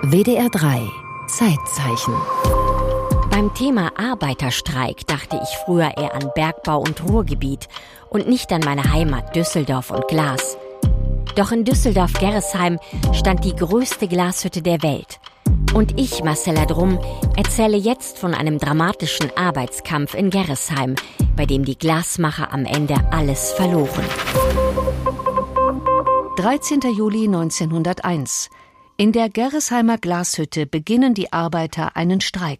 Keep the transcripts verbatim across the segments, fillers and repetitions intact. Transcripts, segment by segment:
W D R drei Zeitzeichen. Beim Thema Arbeiterstreik dachte ich früher eher an Bergbau und Ruhrgebiet und nicht an meine Heimat Düsseldorf und Glas. Doch in Düsseldorf-Gerresheim stand die größte Glashütte der Welt. Und ich, Marcella Drum, erzähle jetzt von einem dramatischen Arbeitskampf in Gerresheim, bei dem die Glasmacher am Ende alles verloren. dreizehnter Juli neunzehnhunderteins. In der Gerresheimer Glashütte beginnen die Arbeiter einen Streik.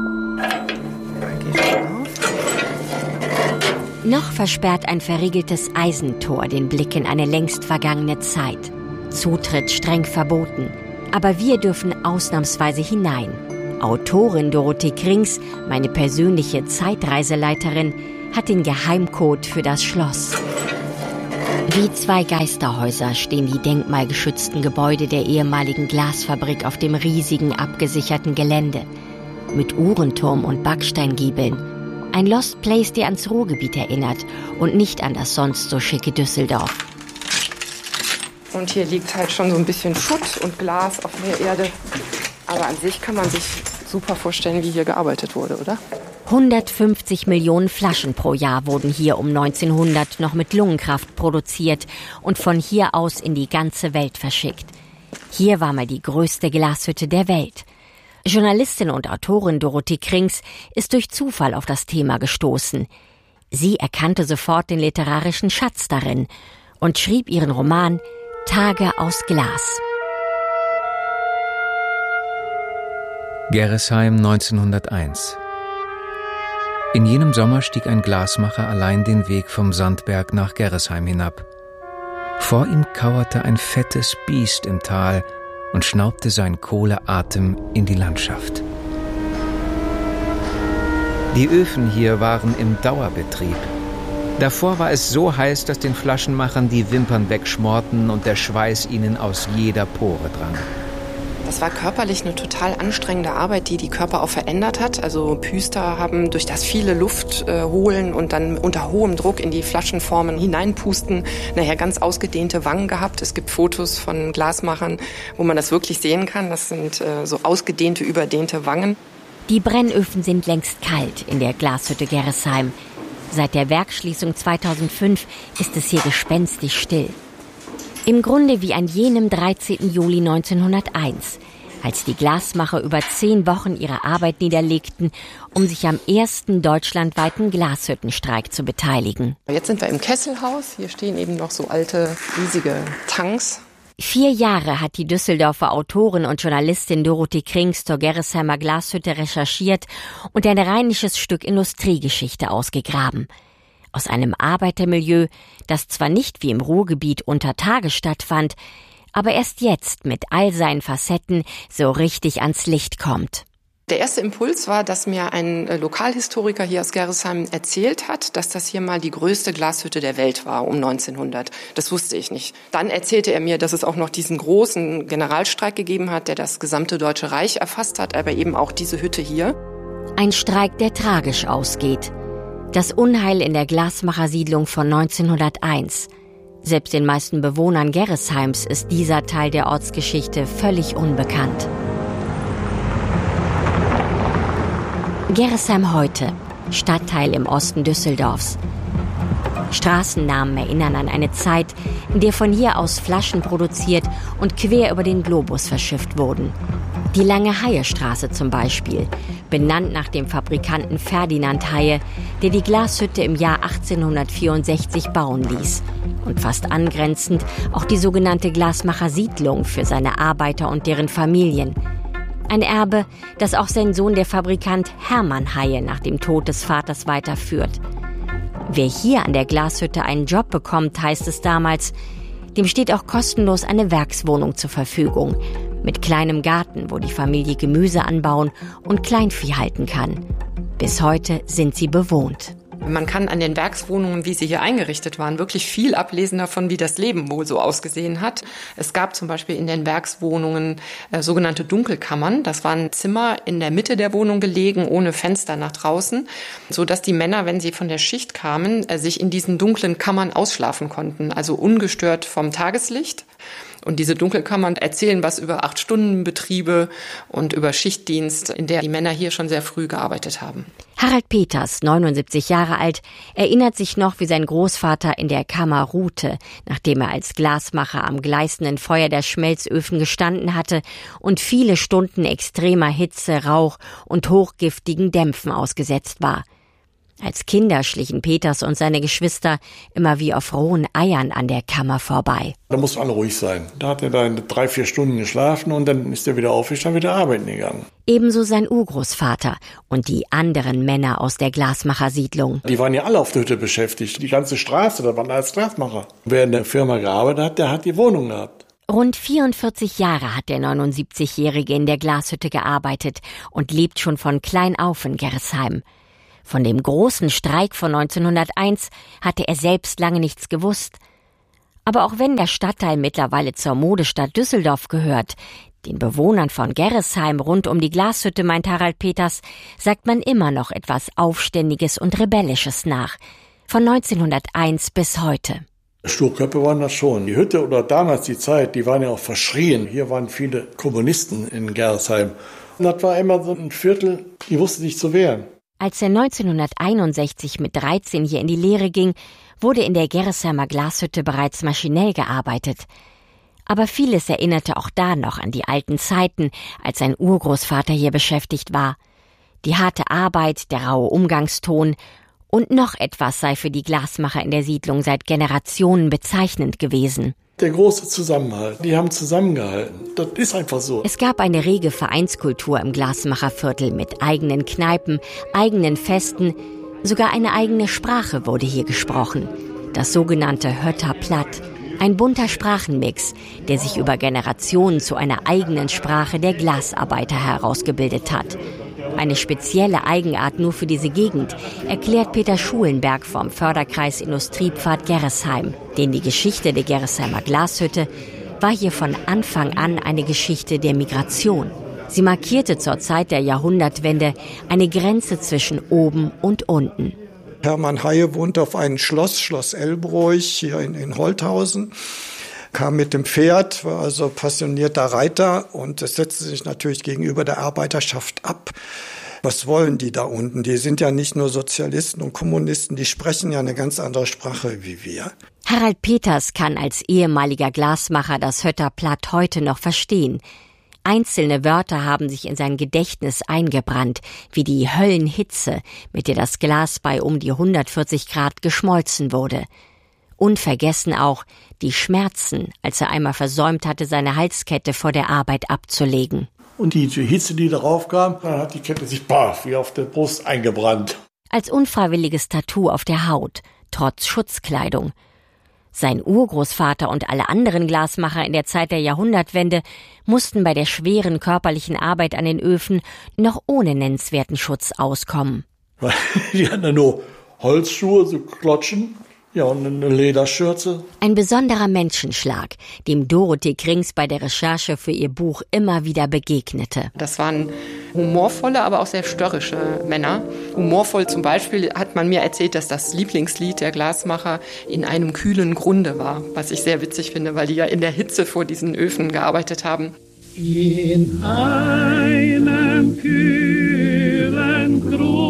Noch versperrt ein verriegeltes Eisentor den Blick in eine längst vergangene Zeit. Zutritt streng verboten. Aber wir dürfen ausnahmsweise hinein. Autorin Dorothee Krings, meine persönliche Zeitreiseleiterin, hat den Geheimcode für das Schloss. Wie zwei Geisterhäuser stehen die denkmalgeschützten Gebäude der ehemaligen Glasfabrik auf dem riesigen, abgesicherten Gelände. Mit Uhrenturm und Backsteingiebeln. Ein Lost Place, der ans Ruhrgebiet erinnert und nicht an das sonst so schicke Düsseldorf. Und hier liegt halt schon so ein bisschen Schutt und Glas auf der Erde. Aber an sich kann man sich super vorstellen, wie hier gearbeitet wurde, oder? hundertfünfzig Millionen Flaschen pro Jahr wurden hier um neunzehnhundert noch mit Lungenkraft produziert und von hier aus in die ganze Welt verschickt. Hier war mal die größte Glashütte der Welt. Journalistin und Autorin Dorothee Krings ist durch Zufall auf das Thema gestoßen. Sie erkannte sofort den literarischen Schatz darin und schrieb ihren Roman Tage aus Glas. Gerresheim neunzehnhunderteins. In jenem Sommer stieg ein Glasmacher allein den Weg vom Sandberg nach Gerresheim hinab. Vor ihm kauerte ein fettes Biest im Tal und schnaubte seinen Kohleatem in die Landschaft. Die Öfen hier waren im Dauerbetrieb. Davor war es so heiß, dass den Flaschenmachern die Wimpern wegschmorten und der Schweiß ihnen aus jeder Pore drang. Das war körperlich eine total anstrengende Arbeit, die die Körper auch verändert hat. Also Püster haben durch das viele Luft äh, holen und dann unter hohem Druck in die Flaschenformen hineinpusten, nachher ganz ausgedehnte Wangen gehabt. Es gibt Fotos von Glasmachern, wo man das wirklich sehen kann. Das sind äh, so ausgedehnte, überdehnte Wangen. Die Brennöfen sind längst kalt in der Glashütte Gerresheim. Seit der Werksschließung zweitausendfünf ist es hier gespenstisch still. Im Grunde wie an jenem dreizehnten Juli neunzehnhunderteins, als die Glasmacher über zehn Wochen ihre Arbeit niederlegten, um sich am ersten deutschlandweiten Glashüttenstreik zu beteiligen. Jetzt sind wir im Kesselhaus. Hier stehen eben noch so alte, riesige Tanks. Vier Jahre hat die Düsseldorfer Autorin und Journalistin Dorothee Krings zur Gerresheimer Glashütte recherchiert und ein rheinisches Stück Industriegeschichte ausgegraben. Aus einem Arbeitermilieu, das zwar nicht wie im Ruhrgebiet unter Tage stattfand, aber erst jetzt mit all seinen Facetten so richtig ans Licht kommt. Der erste Impuls war, dass mir ein Lokalhistoriker hier aus Gerresheim erzählt hat, dass das hier mal die größte Glashütte der Welt war um neunzehnhundert. Das wusste ich nicht. Dann erzählte er mir, dass es auch noch diesen großen Generalstreik gegeben hat, der das gesamte Deutsche Reich erfasst hat, aber eben auch diese Hütte hier. Ein Streik, der tragisch ausgeht. Das Unheil in der Glasmachersiedlung von neunzehnhunderteins. Selbst den meisten Bewohnern Gerresheims ist dieser Teil der Ortsgeschichte völlig unbekannt. Gerresheim heute, Stadtteil im Osten Düsseldorfs. Straßennamen erinnern an eine Zeit, in der von hier aus Flaschen produziert und quer über den Globus verschifft wurden. Die Lange Haie-Straße zum Beispiel, benannt nach dem Fabrikanten Ferdinand Haie, der die Glashütte im Jahr achtzehnhundertvierundsechzig bauen ließ. Und fast angrenzend auch die sogenannte Glasmacher-Siedlung für seine Arbeiter und deren Familien. Ein Erbe, das auch sein Sohn, der Fabrikant Hermann Haie, nach dem Tod des Vaters weiterführt. Wer hier an der Glashütte einen Job bekommt, heißt es damals, dem steht auch kostenlos eine Werkswohnung zur Verfügung. Mit kleinem Garten, wo die Familie Gemüse anbauen und Kleinvieh halten kann. Bis heute sind sie bewohnt. Man kann an den Werkswohnungen, wie sie hier eingerichtet waren, wirklich viel ablesen davon, wie das Leben wohl so ausgesehen hat. Es gab zum Beispiel in den Werkswohnungen äh, sogenannte Dunkelkammern. Das waren Zimmer in der Mitte der Wohnung gelegen, ohne Fenster nach draußen, sodass die Männer, wenn sie von der Schicht kamen, äh, sich in diesen dunklen Kammern ausschlafen konnten, also ungestört vom Tageslicht. Und diese Dunkelkammern erzählen was über Acht-Stunden-Betriebe und über Schichtdienst, in der die Männer hier schon sehr früh gearbeitet haben. Harald Peters, neunundsiebzig Jahre alt, erinnert sich noch, wie sein Großvater in der Kammer ruhte, nachdem er als Glasmacher am gleißenden Feuer der Schmelzöfen gestanden hatte und viele Stunden extremer Hitze, Rauch und hochgiftigen Dämpfen ausgesetzt war. Als Kinder schlichen Peters und seine Geschwister immer wie auf rohen Eiern an der Kammer vorbei. Da muss man ruhig sein. Da hat er dann drei, vier Stunden geschlafen und dann ist er wieder aufgestanden, wieder arbeiten gegangen. Ebenso sein Urgroßvater und die anderen Männer aus der Glasmachersiedlung. Die waren ja alle auf der Hütte beschäftigt. Die ganze Straße, da waren alles Glasmacher. Wer in der Firma gearbeitet hat, der hat die Wohnung gehabt. Rund vierundvierzig Jahre hat der neunundsiebzigjährige in der Glashütte gearbeitet und lebt schon von klein auf in Gerresheim. Von dem großen Streik von neunzehnhunderteins hatte er selbst lange nichts gewusst. Aber auch wenn der Stadtteil mittlerweile zur Modestadt Düsseldorf gehört, den Bewohnern von Gerresheim rund um die Glashütte, meint Harald Peters, sagt man immer noch etwas Aufständiges und Rebellisches nach. Von neunzehnhunderteins bis heute. Sturköpfe waren das schon. Die Hütte oder damals die Zeit, die waren ja auch verschrien. Hier waren viele Kommunisten in Gerresheim. Und das war immer so ein Viertel, die wussten sich zu wehren. Als er neunzehnhunderteinundsechzig mit dreizehn hier in die Lehre ging, wurde in der Gerresheimer Glashütte bereits maschinell gearbeitet. Aber vieles erinnerte auch da noch an die alten Zeiten, als sein Urgroßvater hier beschäftigt war. Die harte Arbeit, der raue Umgangston und noch etwas sei für die Glasmacher in der Siedlung seit Generationen bezeichnend gewesen. Der große Zusammenhalt. Die haben zusammengehalten. Das ist einfach so. Es gab eine rege Vereinskultur im Glasmacherviertel mit eigenen Kneipen, eigenen Festen. Sogar eine eigene Sprache wurde hier gesprochen. Das sogenannte Hötter Platt. Ein bunter Sprachenmix, der sich über Generationen zu einer eigenen Sprache der Glasarbeiter herausgebildet hat. Eine spezielle Eigenart nur für diese Gegend, erklärt Peter Schulenberg vom Förderkreis Industriepfad Gerresheim. Denn die Geschichte der Gerresheimer Glashütte war hier von Anfang an eine Geschichte der Migration. Sie markierte zur Zeit der Jahrhundertwende eine Grenze zwischen oben und unten. Hermann Haie wohnte auf einem Schloss, Schloss Elbroich, hier in, in Holthausen. Kam mit dem Pferd, war also passionierter Reiter und es setzte sich natürlich gegenüber der Arbeiterschaft ab. Was wollen die da unten? Die sind ja nicht nur Sozialisten und Kommunisten, die sprechen ja eine ganz andere Sprache wie wir. Harald Peters kann als ehemaliger Glasmacher das Hötter Platt heute noch verstehen. Einzelne Wörter haben sich in sein Gedächtnis eingebrannt, wie die Höllenhitze, mit der das Glas bei um die hundertvierzig Grad geschmolzen wurde. Unvergessen auch die Schmerzen, als er einmal versäumt hatte, seine Halskette vor der Arbeit abzulegen. Und die Hitze, die darauf kam, dann hat die Kette sich baff, wie auf der Brust eingebrannt. Als unfreiwilliges Tattoo auf der Haut, trotz Schutzkleidung. Sein Urgroßvater und alle anderen Glasmacher in der Zeit der Jahrhundertwende mussten bei der schweren körperlichen Arbeit an den Öfen noch ohne nennenswerten Schutz auskommen. Die hatten ja nur Holzschuhe, so Klotschen. Ja, und eine Lederschürze. Ein besonderer Menschenschlag, dem Dorothee Krings bei der Recherche für ihr Buch immer wieder begegnete. Das waren humorvolle, aber auch sehr störrische Männer. Humorvoll zum Beispiel hat man mir erzählt, dass das Lieblingslied der Glasmacher In einem kühlen Grunde war, was ich sehr witzig finde, weil die ja in der Hitze vor diesen Öfen gearbeitet haben. In einem kühlen Grunde.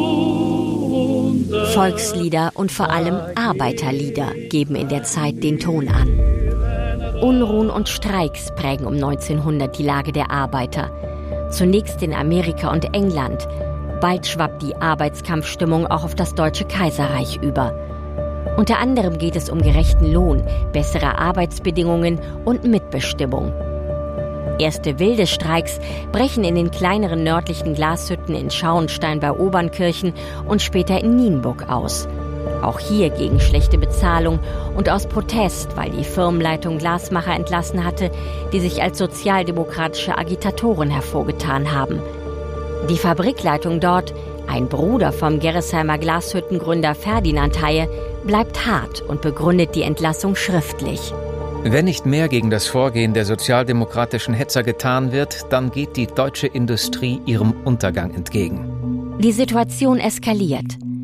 Volkslieder und vor allem Arbeiterlieder geben in der Zeit den Ton an. Unruhen und Streiks prägen um neunzehnhundert die Lage der Arbeiter. Zunächst in Amerika und England. Bald schwappt die Arbeitskampfstimmung auch auf das Deutsche Kaiserreich über. Unter anderem geht es um gerechten Lohn, bessere Arbeitsbedingungen und Mitbestimmung. Erste wilde Streiks brechen in den kleineren nördlichen Glashütten in Schauenstein bei Obernkirchen und später in Nienburg aus. Auch hier gegen schlechte Bezahlung und aus Protest, weil die Firmenleitung Glasmacher entlassen hatte, die sich als sozialdemokratische Agitatoren hervorgetan haben. Die Fabrikleitung dort, ein Bruder vom Gerresheimer Glashüttengründer Ferdinand Haie, bleibt hart und begründet die Entlassung schriftlich. Wenn nicht mehr gegen das Vorgehen der sozialdemokratischen Hetzer getan wird, dann geht die deutsche Industrie ihrem Untergang entgegen. Die Situation eskaliert.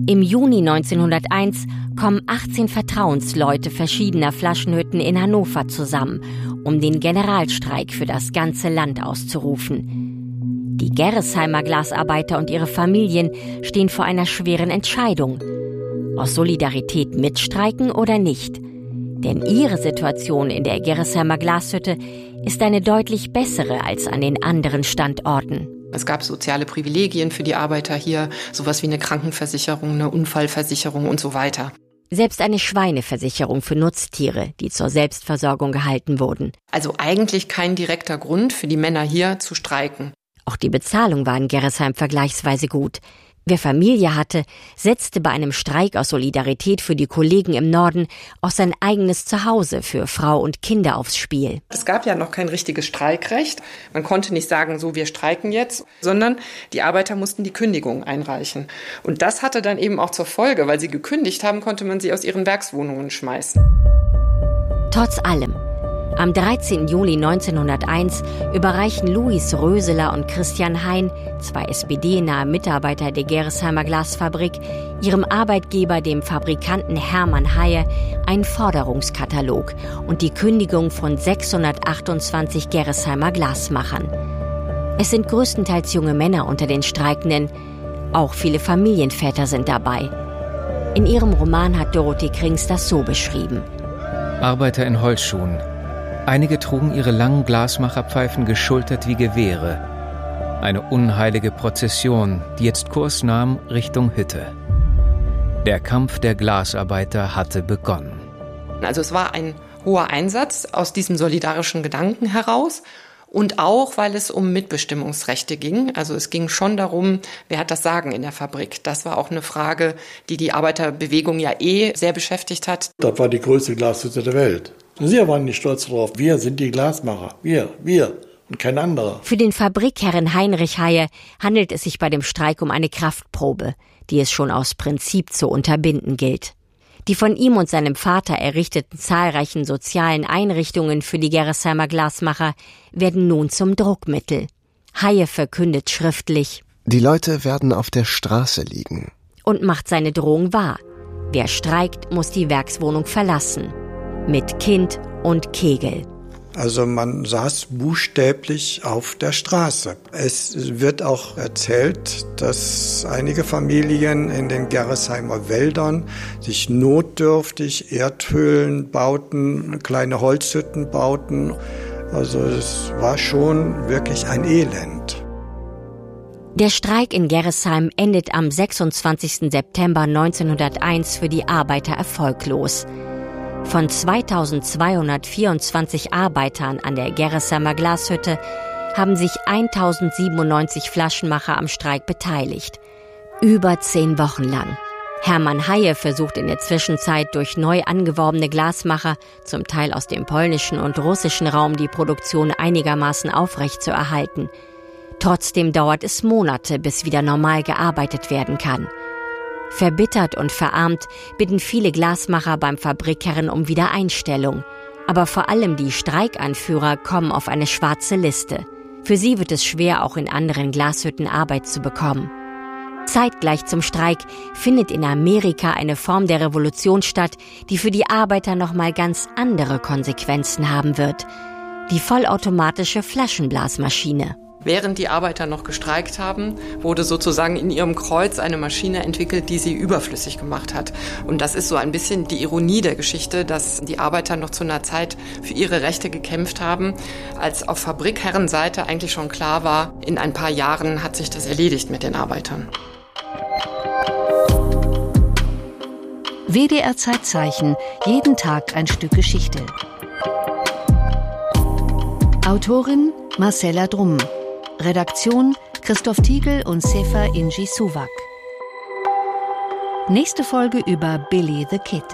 Im Juni neunzehnhunderteins kommen achtzehn Vertrauensleute verschiedener Flaschenhütten in Hannover zusammen, um den Generalstreik für das ganze Land auszurufen. Die Gerresheimer Glasarbeiter und ihre Familien stehen vor einer schweren Entscheidung. Aus Solidarität mitstreiken oder nicht? Denn ihre Situation in der Gerresheimer Glashütte ist eine deutlich bessere als an den anderen Standorten. Es gab soziale Privilegien für die Arbeiter hier, sowas wie eine Krankenversicherung, eine Unfallversicherung und so weiter. Selbst eine Schweineversicherung für Nutztiere, die zur Selbstversorgung gehalten wurden. Also eigentlich kein direkter Grund für die Männer hier zu streiken. Auch die Bezahlung war in Gerresheim vergleichsweise gut. Wer Familie hatte, setzte bei einem Streik aus Solidarität für die Kollegen im Norden auch sein eigenes Zuhause für Frau und Kinder aufs Spiel. Es gab ja noch kein richtiges Streikrecht. Man konnte nicht sagen, so wir streiken jetzt, sondern die Arbeiter mussten die Kündigung einreichen. Und das hatte dann eben auch zur Folge, weil sie gekündigt haben, konnte man sie aus ihren Werkswohnungen schmeißen. Trotz allem. Am dreizehnten Juli neunzehnhunderteins überreichen Louis Röseler und Christian Hein, zwei S P D-nahe Mitarbeiter der Gerresheimer Glasfabrik, ihrem Arbeitgeber, dem Fabrikanten Hermann Haye, einen Forderungskatalog und die Kündigung von sechshundertachtundzwanzig Gerresheimer Glasmachern. Es sind größtenteils junge Männer unter den Streikenden. Auch viele Familienväter sind dabei. In ihrem Roman hat Dorothee Krings das so beschrieben. Arbeiter in Holzschuhen. Einige trugen ihre langen Glasmacherpfeifen geschultert wie Gewehre. Eine unheilige Prozession, die jetzt Kurs nahm Richtung Hütte. Der Kampf der Glasarbeiter hatte begonnen. Also es war ein hoher Einsatz aus diesem solidarischen Gedanken heraus und auch, weil es um Mitbestimmungsrechte ging. Also es ging schon darum, wer hat das Sagen in der Fabrik. Das war auch eine Frage, die die Arbeiterbewegung ja eh sehr beschäftigt hat. Das war die größte Glashütte der Welt. Sie waren nicht stolz drauf. Wir sind die Glasmacher. Wir, wir und kein anderer. Für den Fabrikherren Heinrich Haye handelt es sich bei dem Streik um eine Kraftprobe, die es schon aus Prinzip zu unterbinden gilt. Die von ihm und seinem Vater errichteten zahlreichen sozialen Einrichtungen für die Gerresheimer Glasmacher werden nun zum Druckmittel. Haye verkündet schriftlich: Die Leute werden auf der Straße liegen. Und macht seine Drohung wahr. Wer streikt, muss die Werkswohnung verlassen. Mit Kind und Kegel. Also man saß buchstäblich auf der Straße. Es wird auch erzählt, dass einige Familien in den Gerresheimer Wäldern sich notdürftig Erdhöhlen bauten, kleine Holzhütten bauten. Also es war schon wirklich ein Elend. Der Streik in Gerresheim endet am sechsundzwanzigsten September neunzehnhunderteins für die Arbeiter erfolglos. Von zweitausendzweihundertvierundzwanzig Arbeitern an der Gerresheimer Glashütte haben sich eintausendsiebenundneunzig Flaschenmacher am Streik beteiligt. Über zehn Wochen lang. Hermann Haye versucht in der Zwischenzeit durch neu angeworbene Glasmacher, zum Teil aus dem polnischen und russischen Raum, die Produktion einigermaßen aufrechtzuerhalten. Trotzdem dauert es Monate, bis wieder normal gearbeitet werden kann. Verbittert und verarmt bitten viele Glasmacher beim Fabrikherren um Wiedereinstellung. Aber vor allem die Streikanführer kommen auf eine schwarze Liste. Für sie wird es schwer, auch in anderen Glashütten Arbeit zu bekommen. Zeitgleich zum Streik findet in Amerika eine Form der Revolution statt, die für die Arbeiter nochmal ganz andere Konsequenzen haben wird. Die vollautomatische Flaschenblasmaschine. Während die Arbeiter noch gestreikt haben, wurde sozusagen in ihrem Kreuz eine Maschine entwickelt, die sie überflüssig gemacht hat. Und das ist so ein bisschen die Ironie der Geschichte, dass die Arbeiter noch zu einer Zeit für ihre Rechte gekämpft haben, als auf Fabrikherrenseite eigentlich schon klar war, in ein paar Jahren hat sich das erledigt mit den Arbeitern. W D R Zeitzeichen, jeden Tag ein Stück Geschichte. Autorin Marcella Drumm. Redaktion Christoph Tiegel und Sefer Inji Suwak. Nächste Folge über Billy the Kid.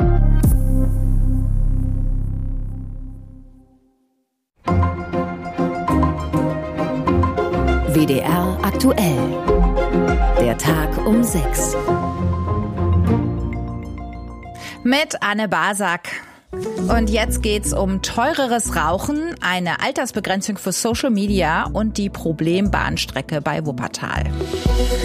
W D R aktuell. Der Tag um sechs. Mit Anne Basak. Und jetzt geht's um teureres Rauchen, eine Altersbegrenzung für Social Media und die Problembahnstrecke bei Wuppertal.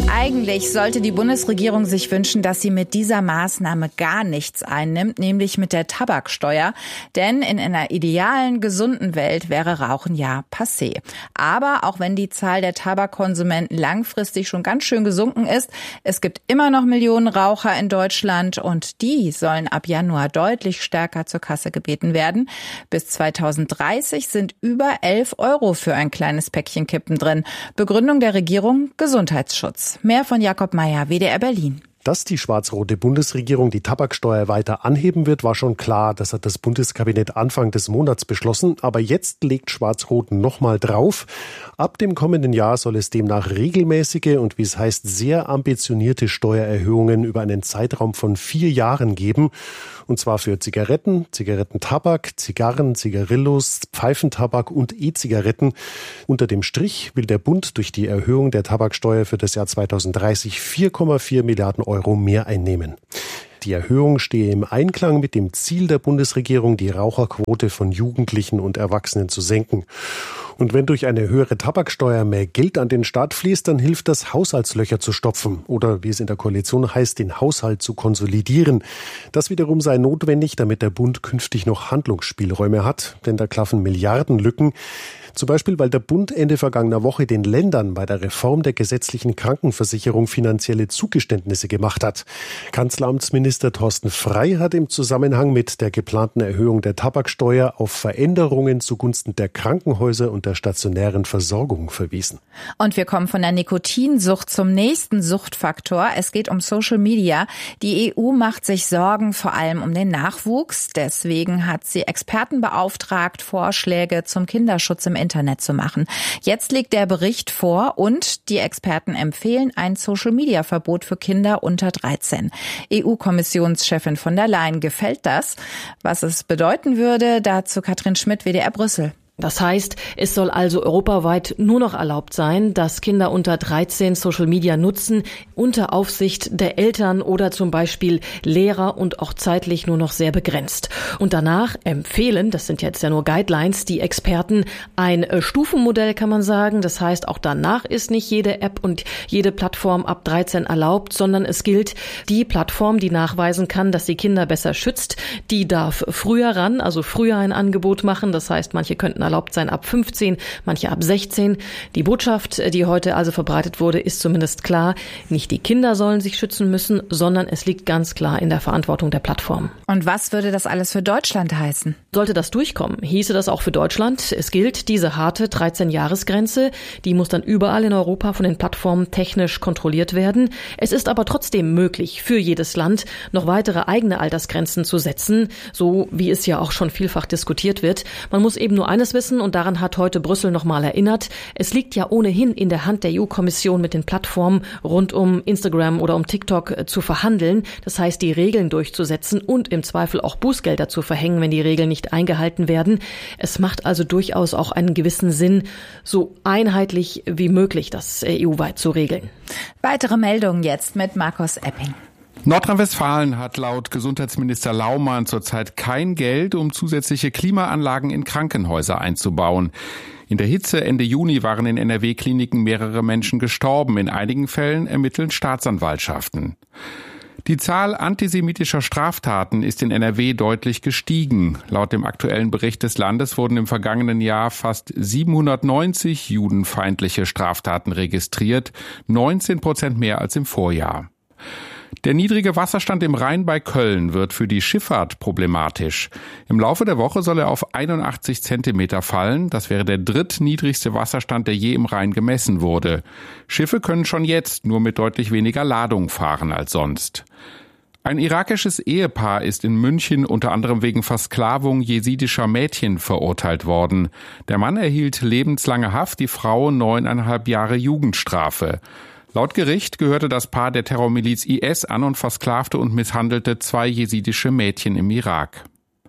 Eigentlich sollte die Bundesregierung sich wünschen, dass sie mit dieser Maßnahme gar nichts einnimmt, nämlich mit der Tabaksteuer. Denn in einer idealen, gesunden Welt wäre Rauchen ja passé. Aber auch wenn die Zahl der Tabakkonsumenten langfristig schon ganz schön gesunken ist, es gibt immer noch Millionen Raucher in Deutschland und die sollen ab Januar deutlich stärker zur Kasse gebeten werden. Bis zweitausenddreißig sind über elf Euro für ein kleines Päckchen Kippen drin. Begründung der Regierung: Gesundheitsschutz. Mehr von Jakob Meyer, W D R Berlin. Dass die schwarz-rote Bundesregierung die Tabaksteuer weiter anheben wird, war schon klar. Das hat das Bundeskabinett Anfang des Monats beschlossen. Aber jetzt legt Schwarz-Rot nochmal drauf. Ab dem kommenden Jahr soll es demnach regelmäßige und, wie es heißt, sehr ambitionierte Steuererhöhungen über einen Zeitraum von vier Jahren geben. Und zwar für Zigaretten, Zigarettentabak, Zigarren, Zigarillos, Pfeifentabak und E-Zigaretten. Unter dem Strich will der Bund durch die Erhöhung der Tabaksteuer für das Jahr zweitausenddreißig vier Komma vier Milliarden Euro mehr einnehmen. Die Erhöhung stehe im Einklang mit dem Ziel der Bundesregierung, die Raucherquote von Jugendlichen und Erwachsenen zu senken. Und wenn durch eine höhere Tabaksteuer mehr Geld an den Staat fließt, dann hilft das, Haushaltslöcher zu stopfen oder, wie es in der Koalition heißt, den Haushalt zu konsolidieren. Das wiederum sei notwendig, damit der Bund künftig noch Handlungsspielräume hat, denn da klaffen Milliardenlücken. Zum Beispiel, weil der Bund Ende vergangener Woche den Ländern bei der Reform der gesetzlichen Krankenversicherung finanzielle Zugeständnisse gemacht hat. Kanzleramtsminister Thorsten Frey hat im Zusammenhang mit der geplanten Erhöhung der Tabaksteuer auf Veränderungen zugunsten der Krankenhäuser und der stationären Versorgung verwiesen. Und wir kommen von der Nikotinsucht zum nächsten Suchtfaktor. Es geht um Social Media. Die E U macht sich Sorgen vor allem um den Nachwuchs. Deswegen hat sie Experten beauftragt, Vorschläge zum Kinderschutz im Internet zu machen. Jetzt liegt der Bericht vor und die Experten empfehlen ein Social-Media-Verbot für Kinder unter dreizehn. E U-Kommissionschefin von der Leyen, gefällt das? Was es bedeuten würde, dazu Katrin Schmidt, W D R Brüssel. Das heißt, es soll also europaweit nur noch erlaubt sein, dass Kinder unter dreizehn Social Media nutzen, unter Aufsicht der Eltern oder zum Beispiel Lehrer und auch zeitlich nur noch sehr begrenzt. Und danach empfehlen, das sind jetzt ja nur Guidelines, die Experten ein Stufenmodell, kann man sagen. Das heißt, auch danach ist nicht jede App und jede Plattform ab dreizehn erlaubt, sondern es gilt, die Plattform, die nachweisen kann, dass sie Kinder besser schützt, die darf früher ran, also früher ein Angebot machen. Das heißt, manche könnten erlaubt sein ab fünfzehn, manche ab sechzehn. Die Botschaft, die heute also verbreitet wurde, ist zumindest klar. Nicht die Kinder sollen sich schützen müssen, sondern es liegt ganz klar in der Verantwortung der Plattform. Und was würde das alles für Deutschland heißen? Sollte das durchkommen, hieße das auch für Deutschland. Es gilt diese harte dreizehn-Jahres-Grenze. Die muss dann überall in Europa von den Plattformen technisch kontrolliert werden. Es ist aber trotzdem möglich, für jedes Land noch weitere eigene Altersgrenzen zu setzen, so wie es ja auch schon vielfach diskutiert wird. Man muss eben nur eines wissen, und daran hat heute Brüssel nochmal erinnert, es liegt ja ohnehin in der Hand der E U-Kommission, mit den Plattformen rund um Instagram oder um TikTok zu verhandeln. Das heißt, die Regeln durchzusetzen und im Zweifel auch Bußgelder zu verhängen, wenn die Regeln nicht eingehalten werden. Es macht also durchaus auch einen gewissen Sinn, so einheitlich wie möglich das E U-weit zu regeln. Weitere Meldungen jetzt mit Markus Epping. Nordrhein-Westfalen hat laut Gesundheitsminister Laumann zurzeit kein Geld, um zusätzliche Klimaanlagen in Krankenhäuser einzubauen. In der Hitze Ende Juni waren in N R W-Kliniken mehrere Menschen gestorben. In einigen Fällen ermitteln Staatsanwaltschaften. Die Zahl antisemitischer Straftaten ist in N R W deutlich gestiegen. Laut dem aktuellen Bericht des Landes wurden im vergangenen Jahr fast siebenhundertneunzig judenfeindliche Straftaten registriert, neunzehn Prozent mehr als im Vorjahr. Der niedrige Wasserstand im Rhein bei Köln wird für die Schifffahrt problematisch. Im Laufe der Woche soll er auf einundachtzig Zentimeter fallen. Das wäre der drittniedrigste Wasserstand, der je im Rhein gemessen wurde. Schiffe können schon jetzt nur mit deutlich weniger Ladung fahren als sonst. Ein irakisches Ehepaar ist in München unter anderem wegen Versklavung jesidischer Mädchen verurteilt worden. Der Mann erhielt lebenslange Haft, die Frau neuneinhalb Jahre Jugendstrafe. Laut Gericht gehörte das Paar der Terrormiliz I S an und versklavte und misshandelte zwei jesidische Mädchen im Irak.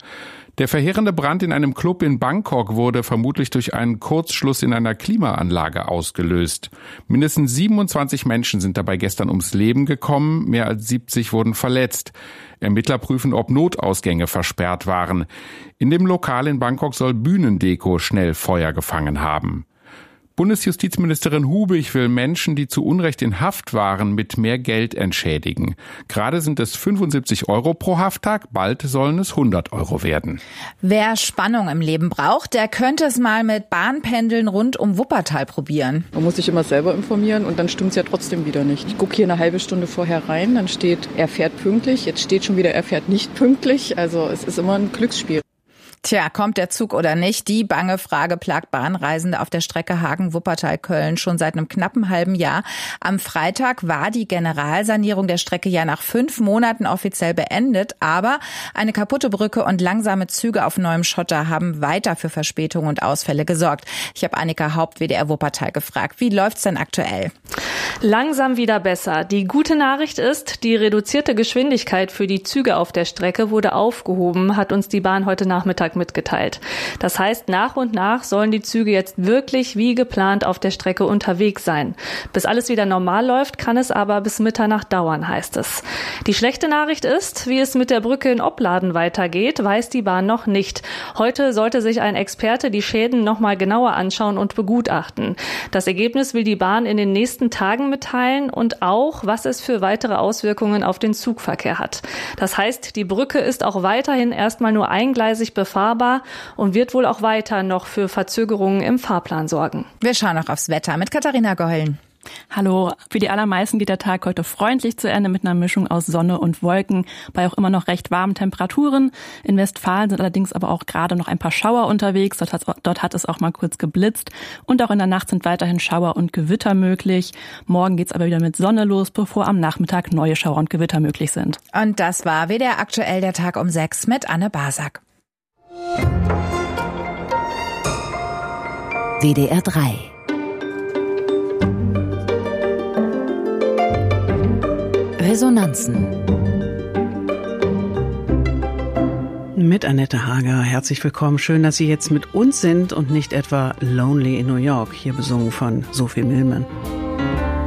Der verheerende Brand in einem Club in Bangkok wurde vermutlich durch einen Kurzschluss in einer Klimaanlage ausgelöst. Mindestens siebenundzwanzig Menschen sind dabei gestern ums Leben gekommen, mehr als siebzig wurden verletzt. Ermittler prüfen, ob Notausgänge versperrt waren. In dem Lokal in Bangkok soll Bühnendeko schnell Feuer gefangen haben. Bundesjustizministerin Hubig will Menschen, die zu Unrecht in Haft waren, mit mehr Geld entschädigen. Gerade sind es fünfundsiebzig Euro pro Hafttag, bald sollen es hundert Euro werden. Wer Spannung im Leben braucht, der könnte es mal mit Bahnpendeln rund um Wuppertal probieren. Man muss sich immer selber informieren und dann stimmt es ja trotzdem wieder nicht. Ich gucke hier eine halbe Stunde vorher rein, dann steht, er fährt pünktlich, jetzt steht schon wieder, er fährt nicht pünktlich. Also es ist immer ein Glücksspiel. Tja, kommt der Zug oder nicht? Die bange Frage plagt Bahnreisende auf der Strecke Hagen-Wuppertal-Köln schon seit einem knappen halben Jahr. Am Freitag war die Generalsanierung der Strecke ja nach fünf Monaten offiziell beendet, aber eine kaputte Brücke und langsame Züge auf neuem Schotter haben weiter für Verspätungen und Ausfälle gesorgt. Ich habe Annika Haupt, W D R Wuppertal, gefragt. Wie läuft's denn aktuell? Langsam wieder besser. Die gute Nachricht ist, die reduzierte Geschwindigkeit für die Züge auf der Strecke wurde aufgehoben, hat uns die Bahn heute Nachmittag mitgeteilt. Das heißt, nach und nach sollen die Züge jetzt wirklich wie geplant auf der Strecke unterwegs sein. Bis alles wieder normal läuft, kann es aber bis Mitternacht dauern, heißt es. Die schlechte Nachricht ist, wie es mit der Brücke in Opladen weitergeht, weiß die Bahn noch nicht. Heute sollte sich ein Experte die Schäden noch mal genauer anschauen und begutachten. Das Ergebnis will die Bahn in den nächsten Tagen mitteilen und auch, was es für weitere Auswirkungen auf den Zugverkehr hat. Das heißt, die Brücke ist auch weiterhin erstmal nur eingleisig befahrbar und wird wohl auch weiter noch für Verzögerungen im Fahrplan sorgen. Wir schauen noch aufs Wetter mit Katharina Golln. Hallo. Für die allermeisten geht der Tag heute freundlich zu Ende mit einer Mischung aus Sonne und Wolken, bei auch immer noch recht warmen Temperaturen. In Westfalen sind allerdings aber auch gerade noch ein paar Schauer unterwegs. Dort hat, dort hat es auch mal kurz geblitzt. Und auch in der Nacht sind weiterhin Schauer und Gewitter möglich. Morgen geht's aber wieder mit Sonne los, bevor am Nachmittag neue Schauer und Gewitter möglich sind. Und das war W D R aktuell der Tag um sechs mit Anne Basak. W D R drei. Resonanzen. Mit Annette Hager. Herzlich willkommen. Schön, dass Sie jetzt mit uns sind und nicht etwa Lonely in New York, hier besungen von Sophie Millman.